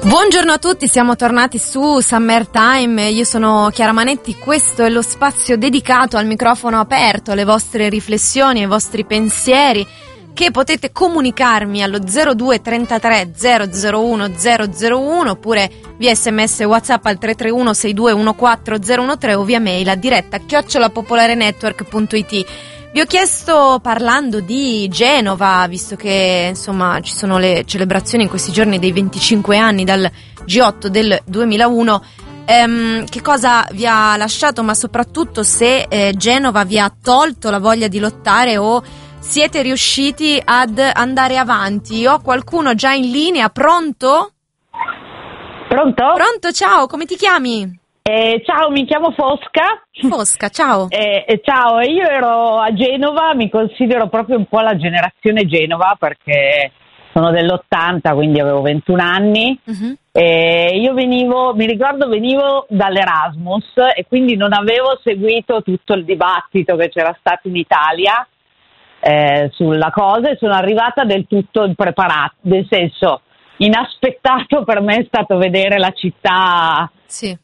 Buongiorno a tutti, siamo tornati su Summertime, io sono Chiara Manetti, questo è lo spazio dedicato al microfono aperto, alle vostre riflessioni, ai vostri pensieri che potete comunicarmi allo 02 33 001 001 oppure via sms WhatsApp al 331 6214 013 o via mail a diretta @popolarenetwork.it. Vi ho chiesto, parlando di Genova, visto che insomma ci sono le celebrazioni in questi giorni dei 25 anni dal G8 del 2001, che cosa vi ha lasciato, ma soprattutto se Genova vi ha tolto la voglia di lottare o siete riusciti ad andare avanti. Ho qualcuno già in linea, pronto? Pronto? Pronto, ciao, come ti chiami? Ciao, mi chiamo Fosca. Fosca, ciao. Ciao, io ero a Genova, mi considero proprio un po' la generazione Genova perché sono dell'80, quindi avevo 21 anni. Uh-huh. Io venivo dall'Erasmus e quindi non avevo seguito tutto il dibattito che c'era stato in Italia sulla cosa e sono arrivata del tutto impreparata, nel senso inaspettato per me è stato vedere la città. Sì.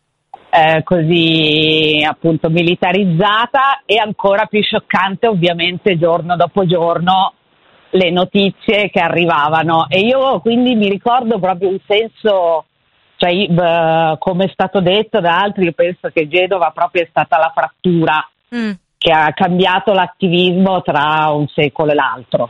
Così appunto militarizzata e ancora più scioccante ovviamente giorno dopo giorno le notizie che arrivavano e io quindi mi ricordo proprio un senso, cioè come è stato detto da altri, io penso che Genova proprio è stata la frattura che ha cambiato l'attivismo tra un secolo e l'altro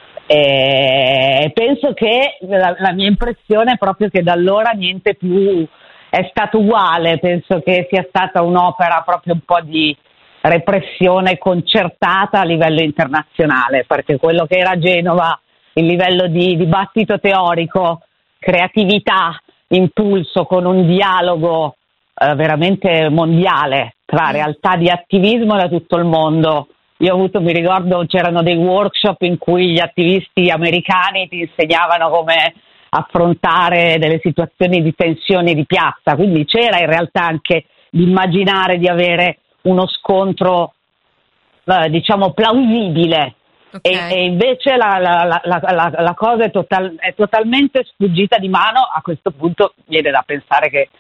e penso che la mia impressione è proprio che da allora niente più è stato uguale, penso che sia stata un'opera proprio un po' di repressione concertata a livello internazionale, perché quello che era Genova, il livello di dibattito teorico, creatività, impulso con un dialogo veramente mondiale tra realtà di attivismo da tutto il mondo. Mi ricordo c'erano dei workshop in cui gli attivisti americani ti insegnavano come affrontare delle situazioni di tensione di piazza, quindi c'era in realtà anche l'immaginare di avere uno scontro diciamo plausibile. Okay. E invece la cosa è totalmente sfuggita di mano. A questo punto viene da pensare che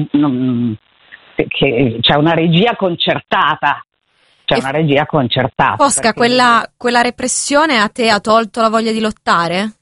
che c'è una regia concertata. Fosca, quella repressione a te ha tolto la voglia di lottare?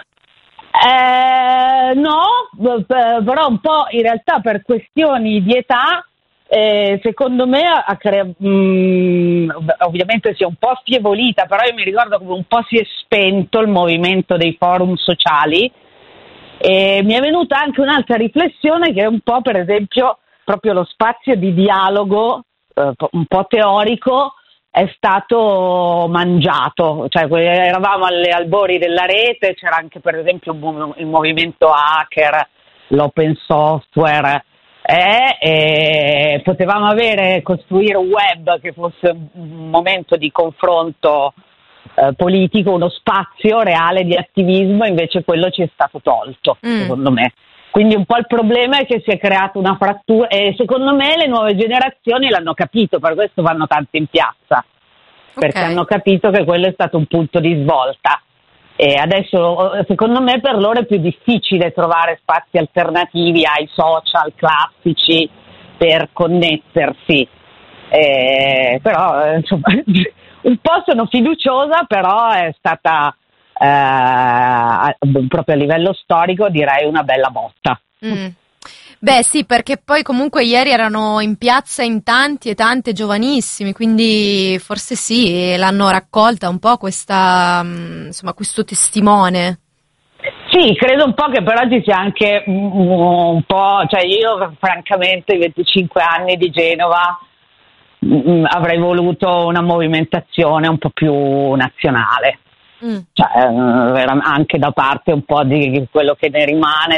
No, però un po' in realtà per questioni di età, secondo me ovviamente si è un po' affievolita, però io mi ricordo come un po' si è spento il movimento dei forum sociali e mi è venuta anche un'altra riflessione che è un po' per esempio proprio lo spazio di dialogo un po' teorico è stato mangiato, cioè eravamo alle albori della rete, c'era anche per esempio il movimento hacker, l'open software, e potevamo costruire un web che fosse un momento di confronto politico, uno spazio reale di attivismo, invece quello ci è stato tolto, secondo me. Quindi un po' il problema è che si è creata una frattura e secondo me le nuove generazioni l'hanno capito, per questo vanno tanti in piazza, perché hanno capito che quello è stato un punto di svolta. E adesso secondo me per loro è più difficile trovare spazi alternativi ai social classici per connettersi. Però insomma, un po' sono fiduciosa, però è stata proprio a livello storico direi una bella botta. Beh sì, perché poi comunque ieri erano in piazza in tanti e tante giovanissimi, quindi forse sì, l'hanno raccolta un po' questa, insomma, questo testimone. Sì, credo un po' che però ci sia anche un po', cioè io francamente i 25 anni di Genova avrei voluto una movimentazione un po' più nazionale. Cioè, anche da parte un po' di quello che ne rimane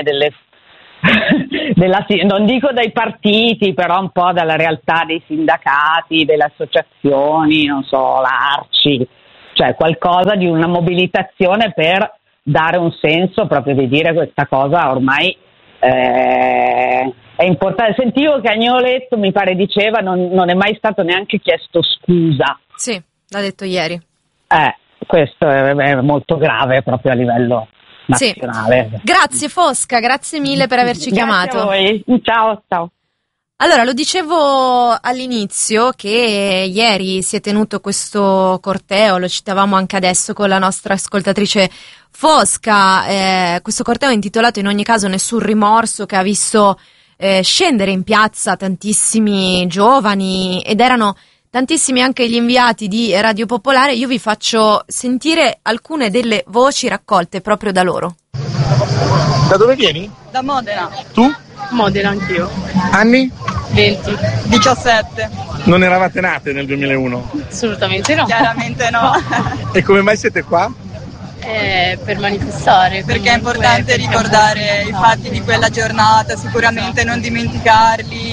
non dico dai partiti, però un po' dalla realtà dei sindacati, delle associazioni, non so, l'ARCI, cioè qualcosa di una mobilitazione per dare un senso proprio di dire questa cosa ormai è importante. Sentivo che Agnoletto mi pare diceva non è mai stato neanche chiesto scusa. Sì, l'ha detto ieri. Questo è molto grave proprio a livello nazionale. Sì. Grazie Fosca, grazie mille per averci chiamato. Grazie a voi. Ciao. Allora, lo dicevo all'inizio che ieri si è tenuto questo corteo, lo citavamo anche adesso con la nostra ascoltatrice Fosca, questo corteo intitolato In ogni caso nessun rimorso, che ha visto scendere in piazza tantissimi giovani ed erano tantissimi anche gli inviati di Radio Popolare. Io vi faccio sentire alcune delle voci raccolte proprio da loro. Da dove vieni? Da Modena. Tu? Modena anch'io. Anni? 20. 17. Non eravate nate nel 2001? Assolutamente no. Chiaramente no. E come mai siete qua? Per manifestare. Perché è importante ricordare i fatti di quella giornata, sicuramente non dimenticarli.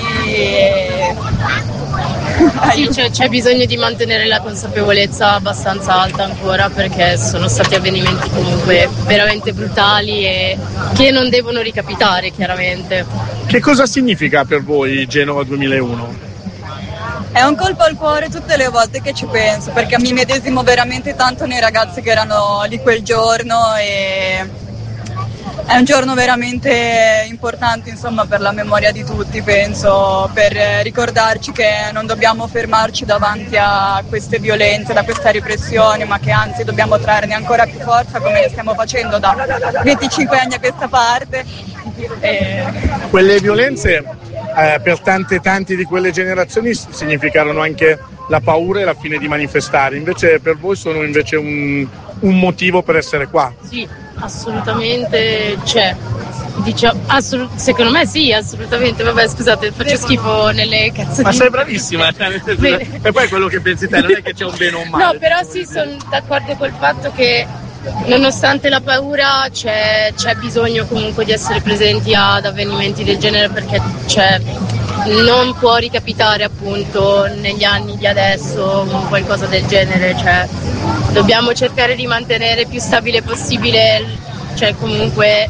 Sì, c'è bisogno di mantenere la consapevolezza abbastanza alta ancora, perché sono stati avvenimenti comunque veramente brutali e che non devono ricapitare, chiaramente. Che cosa significa per voi Genova 2001? È un colpo al cuore tutte le volte che ci penso, perché mi medesimo veramente tanto nei ragazzi che erano lì quel giorno e è un giorno veramente importante, insomma, per la memoria di tutti, penso, per ricordarci che non dobbiamo fermarci davanti a queste violenze, da questa repressione, ma che anzi dobbiamo trarne ancora più forza, come stiamo facendo da 25 anni a questa parte. Quelle violenze per tanti di quelle generazioni significarono anche la paura e la fine di manifestare, invece per voi sono invece un motivo per essere qua. Sì, assolutamente c'è. Secondo me sì, assolutamente. Vabbè, scusate, faccio schifo nelle cazzate. Ma sei bravissima, e poi è quello che pensi te, non è che c'è un bene o un male. No, però sì, sono d'accordo col fatto che nonostante la paura c'è bisogno comunque di essere presenti ad avvenimenti del genere, perché non può ricapitare appunto negli anni di adesso qualcosa del genere, dobbiamo cercare di mantenere più stabile possibile, comunque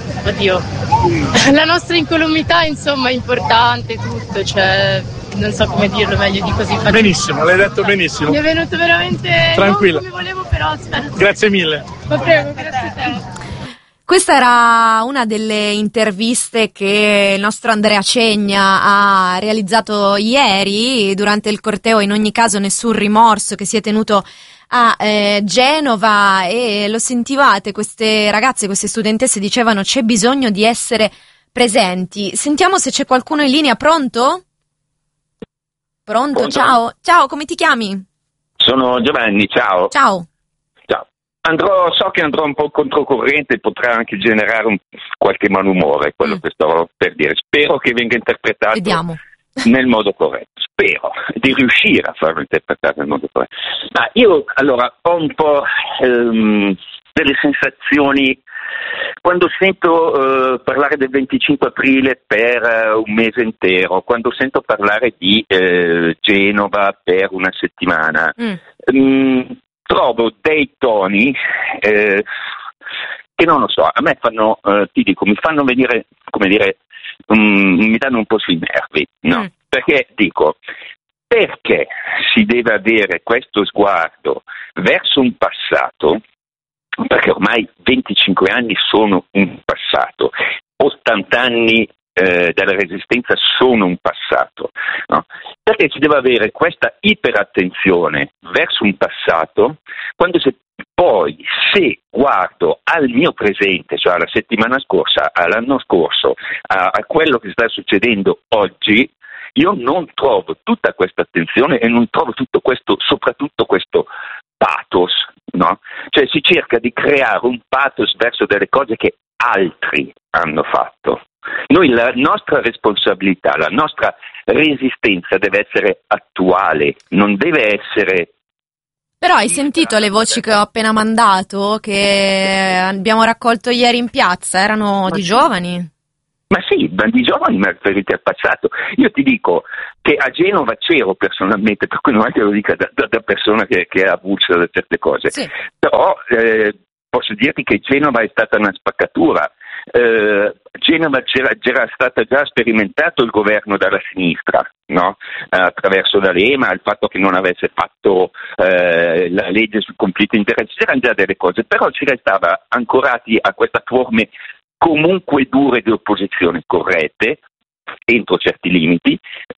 la nostra incolumità, insomma, è importante tutto, non so come dirlo meglio di così. Benissimo, l'hai detto benissimo. Mi è venuto veramente tranquilla. Non come volevo, però spero. Grazie mille. Ma prego, grazie a te. Questa era una delle interviste che il nostro Andrea Cegna ha realizzato ieri durante il corteo In ogni caso nessun rimorso, che si è tenuto a Genova, e lo sentivate, queste ragazze, queste studentesse dicevano c'è bisogno di essere presenti. Sentiamo se c'è qualcuno in linea. Pronto? Pronto? Ciao, come ti chiami? Sono Giovanni, ciao. Ciao. So che andrò un po' controcorrente, potrà anche generare qualche malumore, quello che stavo per dire. Spero che venga interpretato nel modo corretto. Spero di riuscire a farlo interpretare nel modo corretto. Ma io allora ho un po' delle sensazioni quando sento parlare del 25 aprile per un mese intero, quando sento parlare di Genova per una settimana. Trovo dei toni che non lo so, a me fanno, mi fanno venire, come dire, mi danno un po' sui nervi, no? Perché dico, perché si deve avere questo sguardo verso un passato, perché ormai 25 anni sono un passato, 80 anni della resistenza sono un passato, no? Perché si deve avere questa iperattenzione verso un passato quando se guardo al mio presente, cioè alla settimana scorsa, all'anno scorso, a quello che sta succedendo oggi, io non trovo tutta questa attenzione e non trovo tutto questo, soprattutto questo pathos, no? Cioè si cerca di creare un pathos verso delle cose che altri hanno fatto. Noi, la nostra responsabilità, la nostra resistenza deve essere attuale, non deve essere... Però hai sentito le voci che ho appena mandato, che abbiamo raccolto ieri in piazza, erano di giovani? Ma sì, di giovani, ma riferiti al passato. Io ti dico che a Genova c'ero personalmente, per cui non è che lo dica da persona che è avulsa da certe cose, sì. Però posso dirti che Genova è stata una spaccatura. Genova c'era stato già sperimentato il governo dalla sinistra, no? Attraverso D'Alema, il fatto che non avesse fatto la legge sul conflitto di interesse, c'erano già delle cose, però si restava ancorati a queste forme comunque dure di opposizione, corrette, entro certi limiti,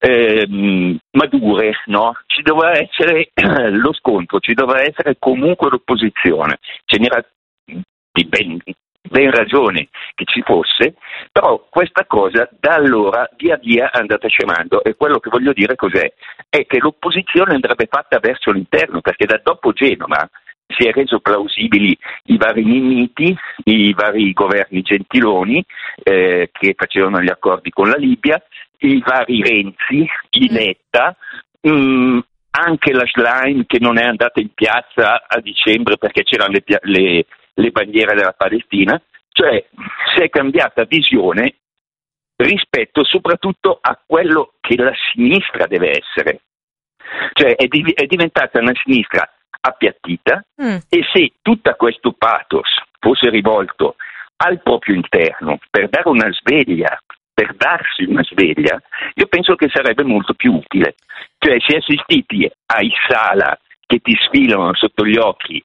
ma dure, no? Ci doveva essere lo scontro, ci doveva essere comunque l'opposizione, ce n'era di ben ragione che ci fosse, però questa cosa da allora via via è andata scemando, e quello che voglio dire cos'è? È che l'opposizione andrebbe fatta verso l'interno, perché da dopo Genova si è reso plausibili i vari Minniti, i vari governi Gentiloni che facevano gli accordi con la Libia, i vari Renzi, i Letta, anche la Schlein che non è andata in piazza a dicembre perché c'erano le bandiere della Palestina, cioè si è cambiata visione rispetto soprattutto a quello che la sinistra deve essere, cioè è diventata una sinistra appiattita, e se tutto questo pathos fosse rivolto al proprio interno per dare una sveglia, per darsi una sveglia, io penso che sarebbe molto più utile. Cioè si è assistiti ai Sala che ti sfilano sotto gli occhi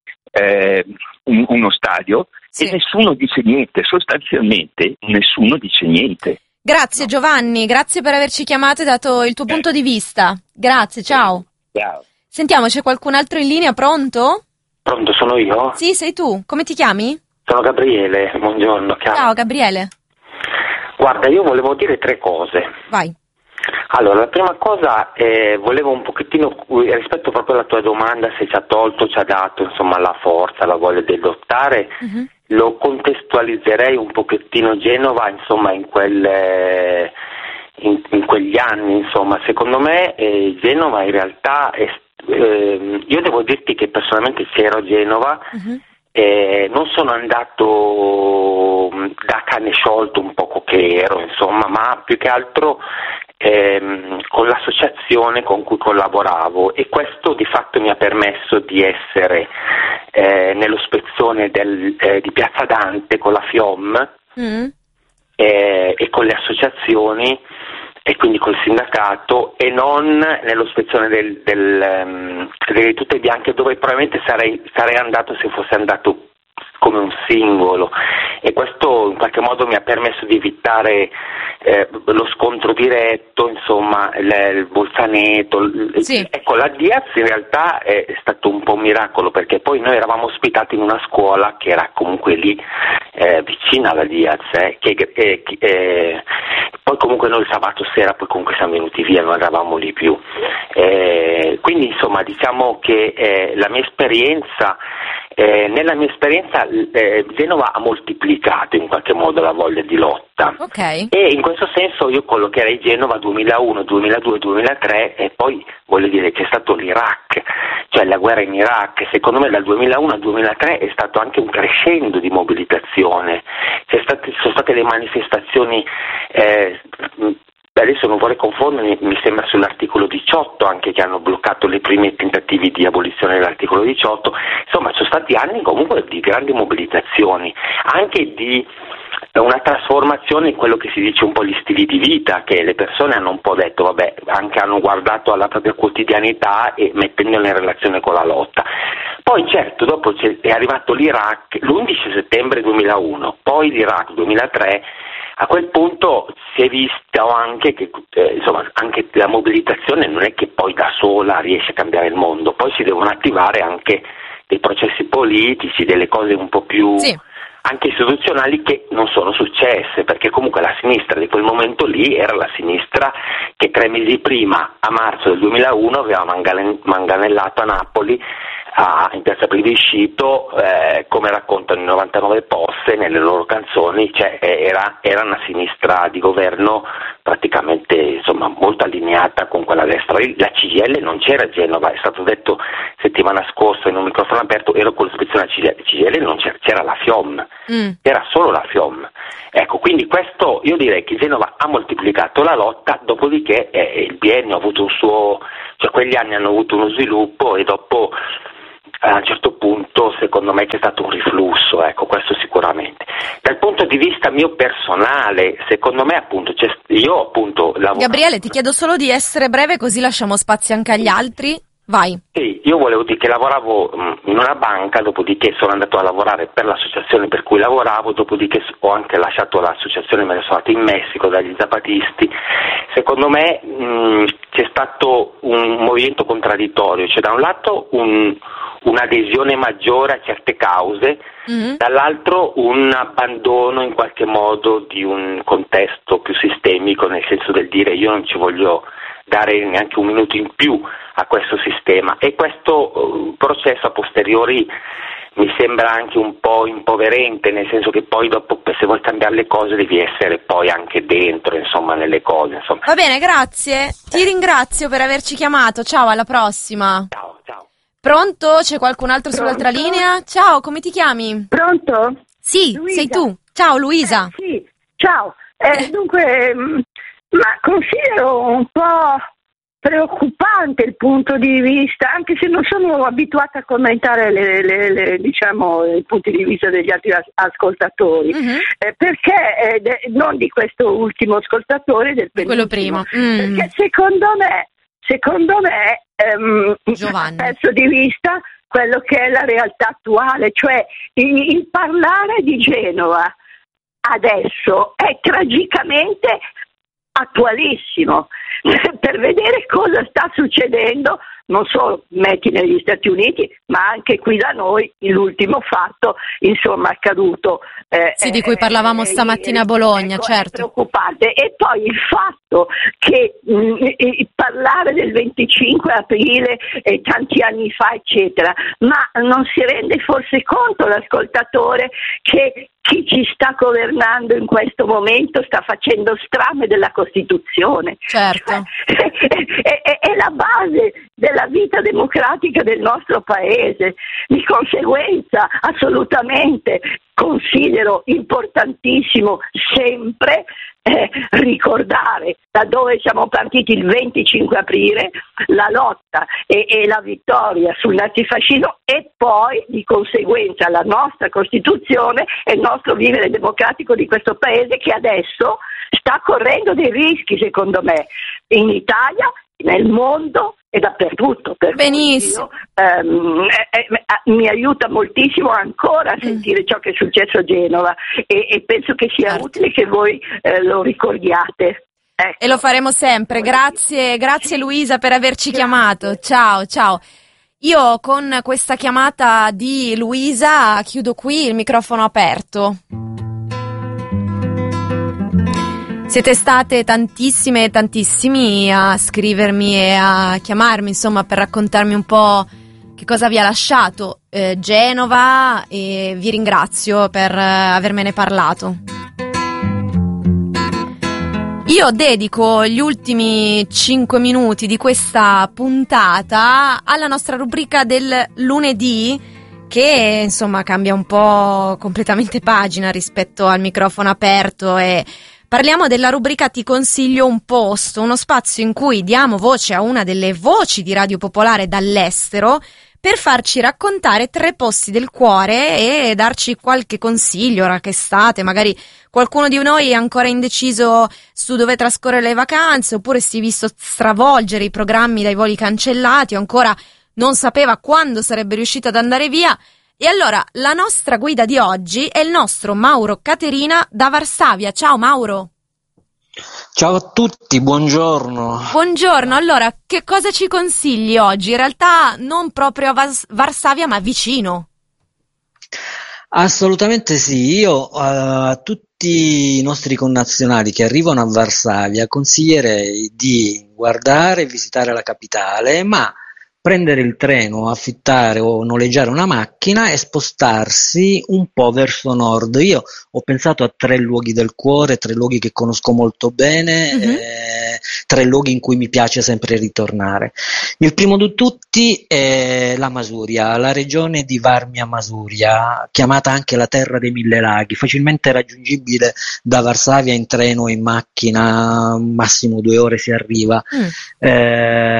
uno stadio, e nessuno dice niente, sostanzialmente nessuno dice niente. Grazie Giovanni, grazie per averci chiamato e dato il tuo punto di vista. Grazie, ciao. Ciao. Sentiamo, c'è qualcun altro in linea, pronto? Pronto, sono io? Sì, sei tu. Come ti chiami? Sono Gabriele, buongiorno. Ciao Gabriele. Guarda, io volevo dire 3 cose. Vai. Allora, la prima cosa, volevo un pochettino, rispetto proprio alla tua domanda, se ci ha tolto, ci ha dato, insomma, la forza, la voglia di lottare, lo contestualizzerei un pochettino Genova, insomma, in quegli anni, insomma. Secondo me Genova in realtà io devo dirti che personalmente se ero a Genova non sono andato da cane sciolto un poco che ero, insomma, ma più che altro con l'associazione con cui collaboravo, e questo di fatto mi ha permesso di essere nello spezzone di Piazza Dante con la FIOM e con le associazioni, e quindi col sindacato, e non nello spezzone delle tute bianche, dove probabilmente sarei andato se fosse andato come un singolo, e questo in qualche modo mi ha permesso di evitare lo scontro diretto, insomma, il Bolzaneto. Sì. Ecco, la Diaz in realtà è stato un po' un miracolo, perché poi noi eravamo ospitati in una scuola che era comunque lì vicina alla Diaz, poi comunque noi il sabato sera poi comunque siamo venuti via, non eravamo lì più, quindi insomma diciamo che nella mia esperienza Genova ha moltiplicato in qualche modo la voglia di lotta, e in questo senso io collocherei Genova 2001, 2002, 2003, e poi voglio dire c'è stato l'Iraq, cioè la guerra in Iraq. Secondo me dal 2001 al 2003 è stato anche un crescendo di mobilitazione, sono state le manifestazioni, adesso non vorrei confondermi, mi sembra sull'articolo 18 anche, che hanno bloccato i primi tentativi di abolizione dell'articolo 18, insomma sono stati anni comunque di grandi mobilitazioni, anche di una trasformazione in quello che si dice un po' gli stili di vita, che le persone hanno un po' detto, vabbè, anche hanno guardato alla propria quotidianità e mettendola in relazione con la lotta. Poi certo, dopo è arrivato l'Iraq l'11 settembre 2001, poi l'Iraq 2003, a quel punto si è visto anche che insomma anche la mobilitazione non è che poi da sola riesce a cambiare il mondo, poi si devono attivare anche dei processi politici, delle cose un po' più anche istituzionali, che non sono successe, perché comunque la sinistra di quel momento lì era la sinistra che 3 mesi prima, a marzo del 2001, aveva manganellato a Napoli, in piazza Plebiscito, come raccontano i 99 Posse nelle loro canzoni, cioè era una sinistra di governo praticamente, insomma, molto allineata con quella destra. La CGIL non c'era a Genova, è stato detto settimana scorsa in un microfono aperto, ero con l'ispezione alla CGIL, non c'era la FIOM, era solo la FIOM. Ecco, quindi questo, io direi che Genova ha moltiplicato la lotta, dopodiché il biennio ha avuto un suo, cioè quegli anni hanno avuto uno sviluppo, e dopo a un certo punto secondo me c'è stato un riflusso, ecco, questo sicuramente. Dal punto di vista mio personale, secondo me appunto io appunto lavoro. Gabriele, ti chiedo solo di essere breve così lasciamo spazio anche agli altri. Vai. Sì, io volevo dire che lavoravo in una banca, dopodiché sono andato a lavorare per l'associazione per cui lavoravo, dopodiché ho anche lasciato l'associazione, me ne sono andato in Messico dagli zapatisti. Secondo me c'è stato un movimento contraddittorio, cioè da un lato un'adesione maggiore a certe cause, dall'altro un abbandono in qualche modo di un contesto più sistemico, nel senso del dire io non ci voglio dare neanche un minuto in più a questo sistema, e questo processo a posteriori mi sembra anche un po' impoverente, nel senso che poi dopo se vuoi cambiare le cose devi essere poi anche dentro, insomma, nelle cose, insomma. Va bene, grazie, ti ringrazio per averci chiamato, ciao, alla prossima. Ciao. Pronto? C'è qualcun altro sull'altra linea? Ciao, come ti chiami? Pronto? Sì, Luisa. sei tu. Ciao Luisa. Sì, ciao. Dunque, ma considero un po' preoccupante il punto di vista, anche se non sono abituata a commentare diciamo, i punti di vista degli altri ascoltatori, perché non di questo ultimo ascoltatore, del quello prima. Perché secondo me Giovanni, perso di vista quello che è la realtà attuale, cioè il parlare di Genova adesso è tragicamente attualissimo per vedere cosa sta succedendo, non solo metti negli Stati Uniti, ma anche qui da noi, l'ultimo fatto, insomma, accaduto. Sì, di cui parlavamo stamattina a Bologna, certo. È preoccupante. E poi il fatto che parlare del 25 aprile e tanti anni fa, eccetera, ma non si rende forse conto l'ascoltatore che chi ci sta governando in questo momento sta facendo strame della Costituzione. Certo. È la base della vita democratica del nostro paese. Di conseguenza, assolutamente considero importantissimo sempre ricordare da dove siamo partiti il 25 aprile, la lotta e la vittoria sul nazifascismo, e poi di conseguenza la nostra Costituzione e il nostro vivere democratico di questo paese, che adesso sta correndo dei rischi, secondo me, in Italia, nel mondo e dappertutto. Benissimo. Mi aiuta moltissimo ancora a sentire ciò che è successo a Genova, e penso che sia utile che voi lo ricordiate. Ecco. E lo faremo sempre. Grazie Luisa per averci chiamato. Ciao. Io con questa chiamata di Luisa chiudo qui, il microfono aperto. Siete state tantissimi a scrivermi e a chiamarmi, insomma, per raccontarmi un po' che cosa vi ha lasciato Genova, e vi ringrazio per avermene parlato. Io dedico gli ultimi 5 minuti di questa puntata alla nostra rubrica del lunedì, che insomma cambia un po' completamente pagina rispetto al microfono aperto, e parliamo della rubrica Ti consiglio un posto, uno spazio in cui diamo voce a una delle voci di Radio Popolare dall'estero per farci raccontare 3 posti del cuore e darci qualche consiglio ora che estate. Magari qualcuno di noi è ancora indeciso su dove trascorrere le vacanze, oppure si è visto stravolgere i programmi dai voli cancellati, o ancora non sapeva quando sarebbe riuscito ad andare via. E allora la nostra guida di oggi è il nostro Mauro Caterina da Varsavia. Ciao Mauro. Ciao a tutti, buongiorno. Buongiorno, allora che cosa ci consigli oggi? In realtà non proprio a Varsavia, ma vicino. Assolutamente sì, io a tutti i nostri connazionali che arrivano a Varsavia consiglierei di guardare e visitare la capitale, ma prendere il treno, affittare o noleggiare una macchina e spostarsi un po' verso nord. Io ho pensato a 3 luoghi del cuore, 3 luoghi che conosco molto bene, 3 luoghi in cui mi piace sempre ritornare. Il primo di tutti è la Masuria, la regione di Varmia-Masuria, chiamata anche la terra dei 1000 laghi, facilmente raggiungibile da Varsavia in treno o in macchina, massimo 2 ore si arriva.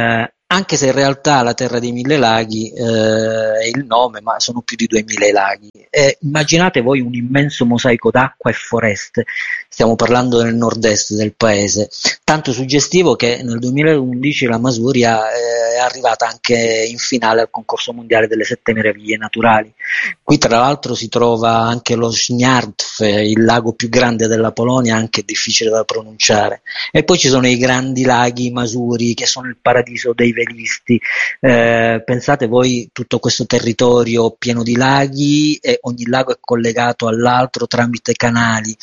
anche se in realtà la Terra dei Mille Laghi è il nome, ma sono più di 2000 laghi. Immaginate voi un immenso mosaico d'acqua e foreste, stiamo parlando del nord-est del paese, tanto suggestivo che nel 2011 la Masuria è arrivata anche in finale al concorso mondiale delle 7 meraviglie naturali. Qui tra l'altro si trova anche lo Śniardw, il lago più grande della Polonia, anche difficile da pronunciare, e poi ci sono i grandi laghi masuri che sono il paradiso dei velisti. Pensate voi, tutto questo territorio pieno di laghi, e ogni lago è collegato all'altro tramite canali,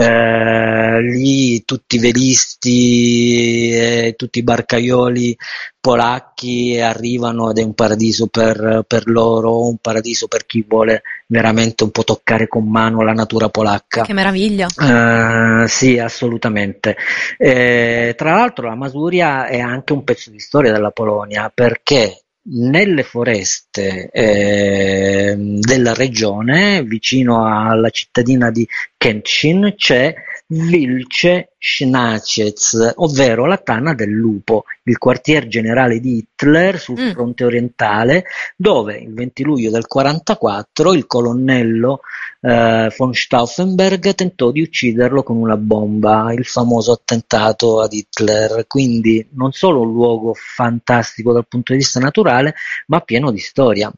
lì tutti i velisti, tutti i barcaioli polacchi arrivano, ed è un paradiso per loro, un paradiso per chi vuole veramente un po' toccare con mano la natura polacca. Che meraviglia! Sì, assolutamente. Tra l'altro la Masuria è anche un pezzo di storia della Polonia, perché nelle foreste della regione, vicino alla cittadina di Kętrzyn, c'è Wilcze Śniadec, ovvero la Tana del Lupo, il quartier generale di Hitler sul fronte orientale, dove il 20 luglio del 1944 il colonnello von Stauffenberg tentò di ucciderlo con una bomba, il famoso attentato ad Hitler. Quindi non solo un luogo fantastico dal punto di vista naturale, ma pieno di storia.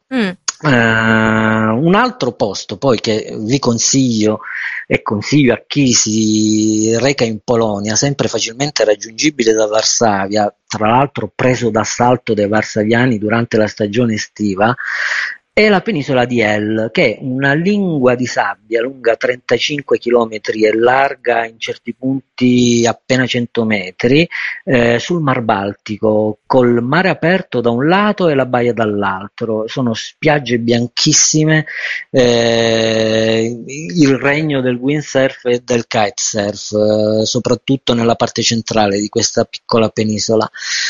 Un altro posto poi che vi consiglio, e consiglio a chi si reca in Polonia, sempre facilmente raggiungibile da Varsavia, tra l'altro preso d'assalto dai varsaviani durante la stagione estiva, è la penisola di El, che è una lingua di sabbia lunga 35 km e larga in certi punti appena 100 metri, sul Mar Baltico, col mare aperto da un lato e la baia dall'altro. Sono spiagge bianchissime, il regno del windsurf e del kitesurf, soprattutto nella parte centrale di questa piccola penisola.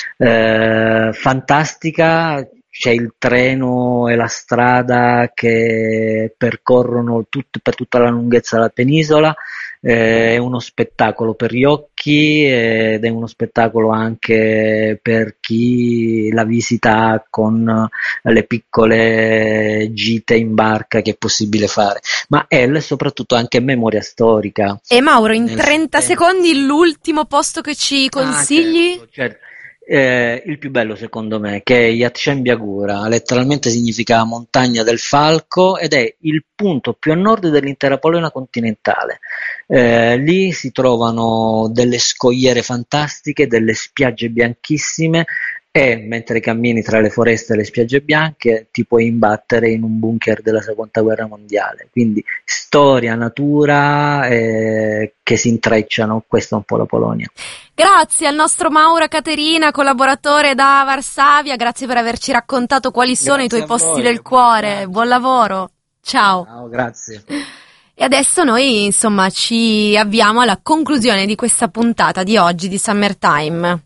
Fantastica. C'è il treno e la strada che percorrono per tutta la lunghezza della penisola, è uno spettacolo per gli occhi ed è uno spettacolo anche per chi la visita con le piccole gite in barca che è possibile fare. Ma è soprattutto anche memoria storica. E Mauro, in 30 secondi l'ultimo posto che ci consigli? Certo. Il più bello secondo me, che è Jastrzębia-Góra, letteralmente significa montagna del falco, ed è il punto più a nord dell'intera Polonia continentale. Lì si trovano delle scogliere fantastiche, delle spiagge bianchissime, e mentre cammini tra le foreste e le spiagge bianche ti puoi imbattere in un bunker della seconda guerra mondiale. Quindi storia, natura che si intrecciano, questa è un po' la Polonia. Grazie al nostro Mauro Caterina, collaboratore da Varsavia, grazie per averci raccontato quali sono i tuoi posti del cuore. Buon lavoro, ciao. Ciao, grazie. E adesso noi insomma ci avviamo alla conclusione di questa puntata di oggi di Summertime.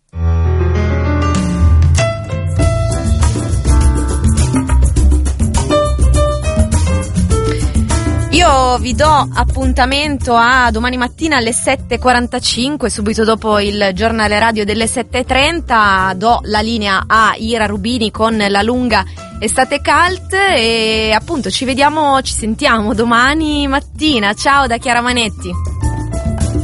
Io vi do appuntamento a domani mattina alle 7.45, subito dopo il giornale radio delle 7.30. Do la linea a Ira Rubini con la lunga estate cult e appunto ci sentiamo domani mattina. Ciao da Chiara Manetti.